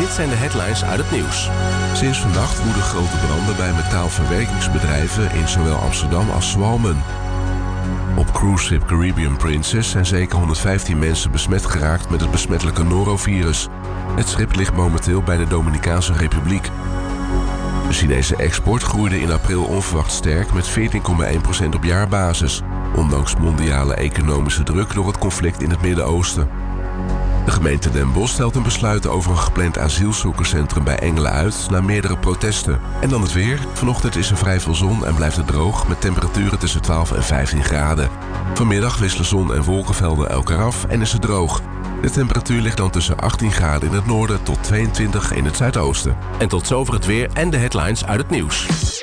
dit zijn de headlines uit het nieuws. Sinds vannacht woeden grote branden bij metaalverwerkingsbedrijven in zowel Amsterdam als Zwalmen. Op cruiseschip Caribbean Princess zijn zeker 115 mensen besmet geraakt met het besmettelijke norovirus. Het schip ligt momenteel bij de Dominicaanse Republiek. De Chinese export groeide in april onverwacht sterk met 14,1% op jaarbasis, ondanks mondiale economische druk door het conflict in het Midden-Oosten. De gemeente Den Bosch stelt een besluit over een gepland asielzoekerscentrum bij Engelen uit na meerdere protesten. En dan het weer. Vanochtend is er vrij veel zon en blijft het droog met temperaturen tussen 12 en 15 graden. Vanmiddag wisselen zon en wolkenvelden elkaar af en is het droog. De temperatuur ligt dan tussen 18 graden in het noorden tot 22 in het zuidoosten. En tot zover het weer en de headlines uit het nieuws.